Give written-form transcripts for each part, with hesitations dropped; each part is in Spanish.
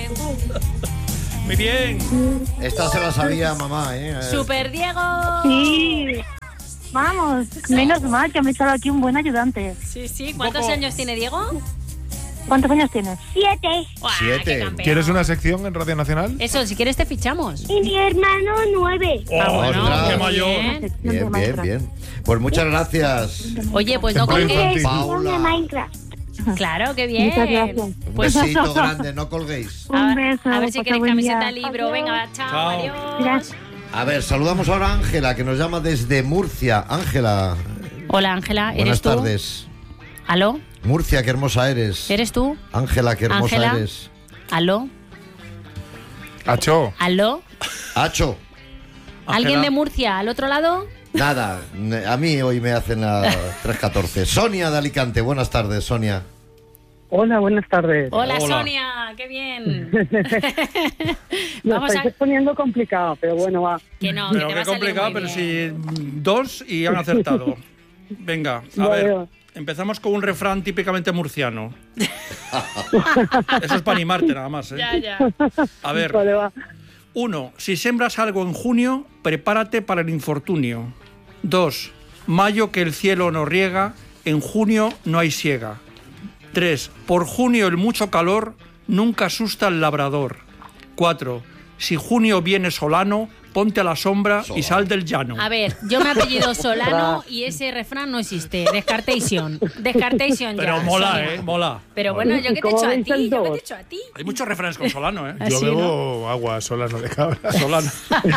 Ole. Muy bien. Esta se la sabía mamá, ¿eh? Super Diego. Sí. Vamos, menos mal que me he echado aquí un buen ayudante. Sí. ¿Cuántos años tiene Diego? ¿Cuántos años tienes? 7. ¡Guau, 7. qué campeón! ¿Quieres una sección en Radio Nacional? Eso, si quieres te fichamos. Y mi hermano 9. Ostras. ¡Qué mayor! Bien. Pues muchas gracias. Oye, pues no Temprano colguéis. infantil. De Minecraft. Claro, qué Muchas bien. gracias. Un Pues besito grande, no colguéis. Un beso. a ver si pasa queréis buen camiseta día. al libro. Adiós. Venga, chao, Chao. adiós. Gracias. A ver, saludamos ahora a Ángela, que nos llama desde Murcia. Ángela, Hola, Ángela, ¿eres buenas tú? tardes. ¿Aló? Murcia, qué hermosa eres. ¿Eres tú? Ángela, qué hermosa Ángela. eres. ¿Aló? Acho. ¿Aló? Acho, ¿Alguien de Murcia al otro lado? nada, a mí hoy me hacen a 3:14. Sonia de Alicante, buenas tardes, Sonia. Hola, buenas tardes. Hola, Hola. Sonia, qué bien. Lo Vamos a... estáis poniendo complicado, pero bueno, va. Que no, Pero que te qué va a salir complicado, muy pero bien. si 2 y han acertado. Venga, a ver. Empezamos con un refrán típicamente murciano. Eso es para animarte nada más, ¿eh? Ya. A ver. Vale, va. 1. Si sembras algo en junio, prepárate para el infortunio. 2. Mayo que el cielo no riega, en junio no hay siega. 3. Por junio el mucho calor nunca asusta al labrador. 4. Si junio viene solano, ponte a la sombra y sal del llano. A ver, yo me apellido Solano y ese refrán no existe. Descartation ya. Pero mola, Sonia. Mola. Pero bueno, yo que te he ¿Cómo hecho a veis ti, el yo que te he dos? hecho a ti. Hay muchos refranes con solano, ¿eh? Yo Así, bebo agua sola, no de cabra. Solano.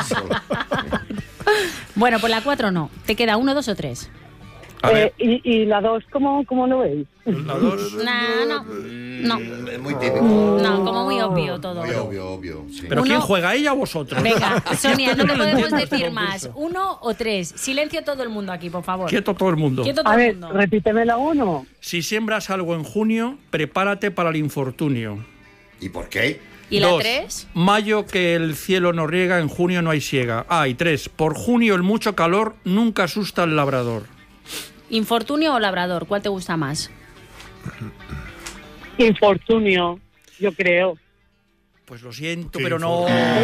Bueno, pues la 4 no. ¿Te queda 1, 2 o 3? A ver, ¿Y la 2 cómo lo veis? la 2. No, Es muy típico. no, como muy obvio todo. Muy obvio, sí. ¿Pero Uno- quién juega, ella o vosotros? Venga, Sonia, no te lo podemos entiendo, decir este más. concurso. 1 o 3. Silencio todo el mundo aquí, por favor. Quieto todo el mundo. Quieto todo A el ver, mundo. repíteme la 1. Si siembras algo en junio, prepárate para el infortunio. ¿Y por qué? ¿Y la 2. 3? Mayo que el cielo no riega, en junio no hay siega. Y 3. Por junio el mucho calor nunca asusta al labrador. ¿Infortunio o labrador? ¿Cuál te gusta más? Infortunio, yo creo. Pues lo siento, Sí, pero no.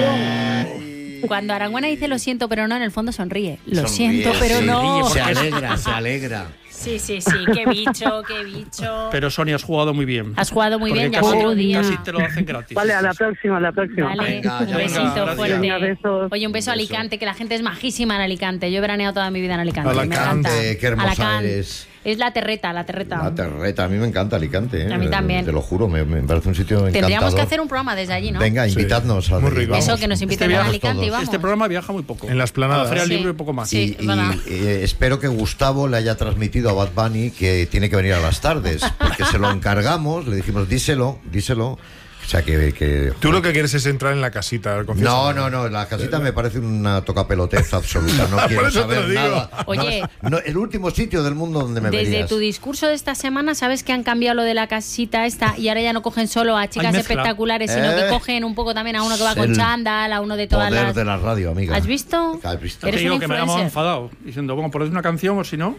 Cuando Arangüena dice lo siento, pero no, en el fondo sonríe. Lo Sonríe, siento, pero sí. no. Se alegra. Sí, qué bicho. Pero Sonia, has jugado muy bien. Has jugado muy Porque bien, ya casi, otro día. casi te lo hacen gratis. Vale, a la próxima. Vale, Venga, un ya besito gracias. fuerte. Venga, besos. Oye, un beso a Alicante, que la gente es majísima en Alicante. Yo he veraneado toda mi vida en Alicante. Alicante, me encanta. qué hermosa Alacant. eres. Es la terreta. La terreta, a mí me encanta Alicante, ¿eh? A mí también. Te lo juro, me parece un sitio encantador. Tendríamos que hacer un programa desde allí, ¿no? Venga, Sí. invitadnos a Muy rico. Eso, vamos. que nos inviten Este a viaje Alicante y todos. vamos. Este programa viaja muy poco. En las planadas. A la Feria del Sí. Libro y poco más. Sí. Y, verdad. espero que Gustavo le haya transmitido a Bad Bunny que tiene que venir a las tardes, porque se lo encargamos, le dijimos, díselo. O sea, que Tú lo que quieres es entrar en la casita, confiesa. No, la casita me parece una tocapelotez absoluta, no quiero Por eso te saber lo digo. nada. Oye. No, el último sitio del mundo donde me Desde verías. tu discurso de esta semana, ¿sabes que han cambiado lo de la casita esta y ahora ya no cogen solo a chicas Hay mezcla. espectaculares, sino que cogen un poco también a uno que va con El chándal, a uno de todas Poder las... de la radio, amiga. ¿Has visto? ¿Has visto? Te Eres digo un que me llamo influencer. enfadado, diciendo, bueno, ponéis una canción o si no.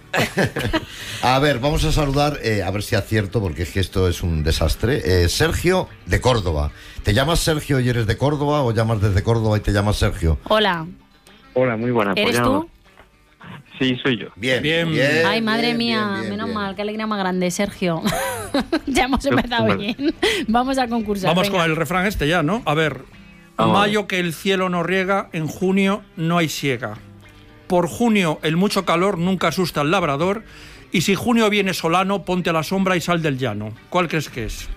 A ver, vamos a saludar, a ver si acierto, porque es que esto es un desastre. Sergio de Córdoba. ¿Te llamas Sergio y eres de Córdoba o llamas desde Córdoba y te llamas Sergio? Hola, Hola, muy buenas. ¿eres tú? Sí, soy yo. Bien. Ay, madre bien, mía, bien, bien, menos bien. mal, qué alegría más grande, Sergio. Ya hemos empezado vale. bien. Vamos a concursar. Vamos venga. con el refrán este ya, ¿no? A ver. Vamos. Mayo que el cielo no riega, en junio no hay siega. Por junio el mucho calor nunca asusta al labrador. Y si junio viene solano, ponte a la sombra y sal del llano. ¿Cuál crees que es?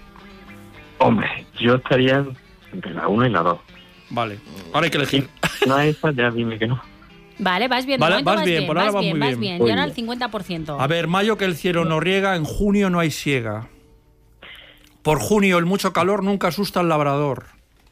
Hombre, yo estaría entre la 1 y la 2. Vale, ahora hay que elegir. No es esa, ya dime que no. Vale, vas bien. de Vale, momento vas bien, por ahora vas muy vas bien. bien. Muy Y ahora el bien. 50%. A ver, mayo que el cielo no riega, en junio no hay siega. Por junio el mucho calor nunca asusta al labrador.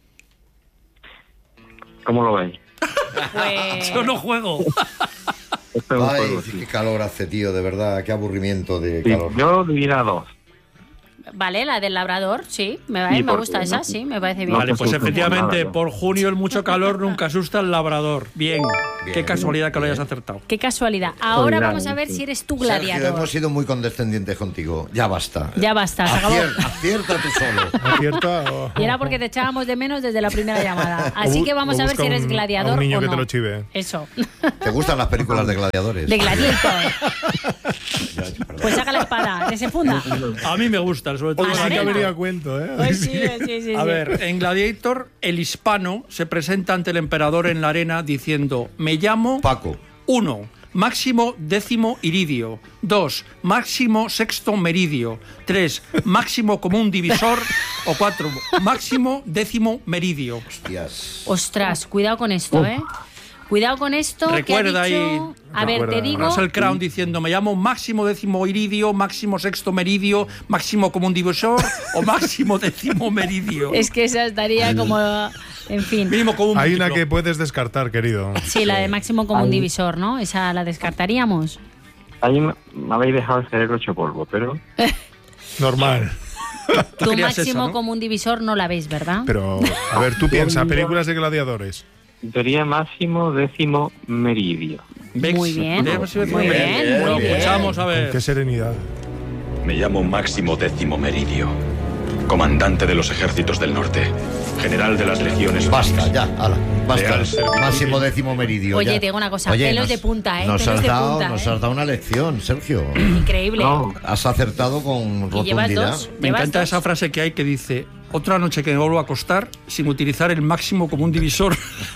¿Cómo lo veis? Pues... Yo no juego. Esto es un Ay, juego, sí, sí. qué calor hace, tío, de verdad, qué aburrimiento de Sí, calor. yo diría 2. Vale, la del labrador, sí. Me Y por gusta qué, esa, ¿no? sí, me parece bien. Vale, pues asusta efectivamente, nada. por junio el mucho calor nunca asusta al labrador. Bien, qué casualidad que lo hayas acertado. Qué casualidad. Ahora Cuidado, vamos a ver sí. si eres tú Sergio, gladiador. hemos sido muy condescendientes contigo. Ya basta. Ya basta, se acabó. Acierta tú solo. ¿Acierta o...? Y era porque te echábamos de menos desde la primera llamada. Así que vamos o a ver busca si eres un- gladiador a un niño o que no. te lo chive. Eso. ¿Te gustan las películas de gladiadores? De gladiator. Pues saca la espada, que se funda. A mí me gusta, sobre todo. A la Sí que arena. venía a cuento, ¿eh? Pues sí, sí. A ver, en Gladiator, el hispano se presenta ante el emperador en la arena diciendo: me llamo Paco. 1. Máximo décimo iridio. 2. Máximo sexto meridio. 3. Máximo común divisor. O 4. Máximo décimo meridio. Hostias. Ostras, cuidado con esto, ¿eh? Cuidado con esto. Recuerda que ha dicho... ahí- A ver, te Recuerda. digo... Russell Crown diciendo: me llamo máximo décimo iridio, máximo sexto meridio, máximo común divisor o máximo décimo meridio. Es que esa estaría como... En fin. Mínimo común Hay una múltiplo. que puedes descartar, querido. Sí, la de máximo común divisor, ¿no? Esa la descartaríamos. Ahí me habéis dejado el cerebro hecho polvo, pero Normal. Tu querías máximo esa, ¿no? común divisor no la ves, ¿verdad? Pero, a ver, tú piensas, películas de gladiadores. teoría máximo décimo meridio. Vex. Muy bien. Décimo décimo Muy meridio. bien, muy Lo bien. escuchamos, a Con ver. qué serenidad. Me llamo Máximo Décimo Meridio, comandante de los ejércitos del norte, general de las legiones. Basta, ya, ala, basta. Leal servicio. Máximo décimo meridio. Oye, ya. te digo una cosa, Oye, pelos nos- de punta, ¿eh? Nos Pelos has de dado, punta, nos ¿eh? has dado una lección, Sergio. Increíble. No, Has acertado con Y llevas rotundidad. dos. Me Llevas encanta dos. esa frase que hay que dice: otra noche que me vuelvo a acostar sin utilizar el máximo común divisor.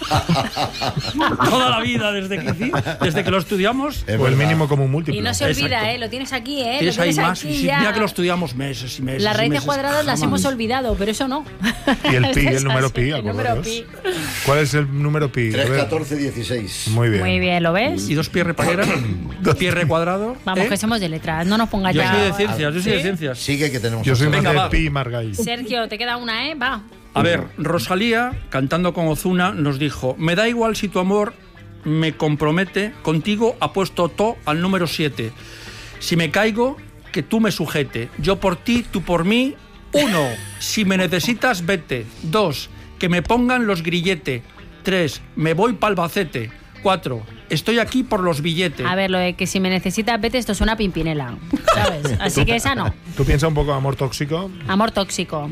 Toda la vida, desde que lo estudiamos. Es O el verdad. mínimo común múltiplo. Y no se olvida, Exacto. ¿eh? Lo tienes aquí, ¿eh? Tienes lo ahí tienes más. aquí Y ya. mira que lo estudiamos meses y meses. Las y raíces meses. cuadradas las Jamás. hemos olvidado, pero eso no. Y el pi, Es el número así, pi, el número acordaros. pi. ¿Cuál es el número pi? A 3, ver. 14, 16. Muy bien. Muy bien, ¿lo ves? Y dos pierre pareras, pierre cuadrado. Vamos, ¿eh? que somos de letras, no nos pongas Yo ya. soy de ciencias, yo soy de ¿Sí? ciencias. Sigue que tenemos. Yo soy más Venga, de va. pi y Margall. Sergio, te queda una, ¿eh? Va. A ver, Rosalía, cantando con Ozuna, nos dijo: me da igual si tu amor me compromete, contigo apuesto to al número 7. Si me caigo, que tú me sujete. Yo por ti, tú por mí. 1. Si me necesitas, vete. 2. Que me pongan los grilletes. 3. Me voy pa'l Albacete. 4. Estoy aquí por los billetes. A ver, lo de que si me necesitas, vete, esto suena a Pimpinela, ¿sabes? Así que esa no. ¿Tú piensas un poco amor tóxico? Amor tóxico.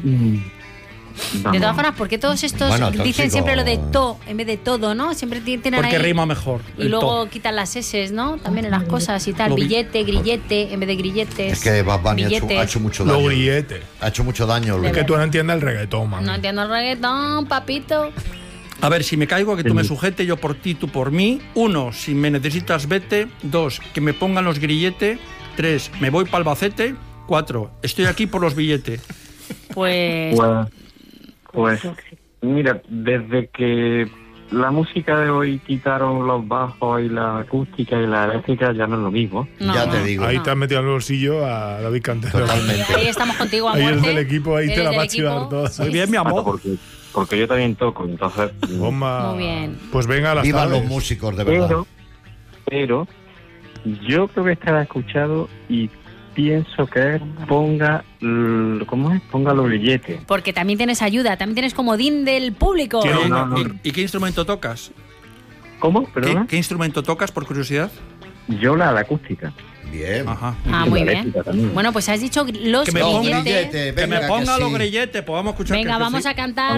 De vamos. todas formas, ¿por qué todos estos Bueno, dicen tóxico. siempre lo de to en vez de todo, ¿no? Siempre tienen Porque ahí... rima mejor. Y el luego to. quitan las S, ¿no? También en las cosas y tal. Lo vi- Billete, grillete, en vez de grilletes. Es que Bad Bunny billetes. ha hecho mucho Lo daño. grillete. Ha hecho mucho daño. De Es que tú no entiendes el reggaetón, man. No entiendo el reggaetón, papito. A ver, si me caigo, que tú me sujete, yo por ti, tú por mí. 1. Si me necesitas, vete. 2. Que me pongan los grilletes. 3. Me voy pa'l Albacete. 4. Estoy aquí por los billetes. Pues... Pues, mira, desde que la música de hoy quitaron los bajos y la acústica y la eléctrica, ya no es lo mismo. no, Ya te no, digo. Ahí no. te has metido al bolsillo a David Cantero. Totalmente. Ahí estamos contigo a Ahí muerte. eres del equipo, ahí te Eres la del va a chivar equipo. toda. Muy bien, mi Claro, amor. porque yo también toco, entonces... Bomba. Muy bien. Pues venga a las Viva tardes. los músicos, de verdad. Pero yo creo que estará escuchado y pienso que es ¿cómo es? Ponga los billetes. Porque también tienes ayuda, también tienes comodín del público. ¿Qué- no. ¿Y qué instrumento tocas? ¿Cómo? ¿Qué, ¿Perdona? qué instrumento tocas, por curiosidad? Yo la acústica. Bien. Ajá. Ah, Y muy la bien. eléctrica también. Bueno, pues has dicho los Que me Los ponga grilletes. grilletes, Que me venga, ponga que los sí. grilletes, pues vamos a escuchar. Venga, que vamos sí. a cantar